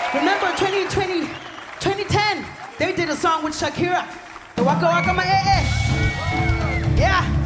Remember 2020, 2010, they did a song with Shakira. The Waka Waka Ma Eh Eh. Yeah.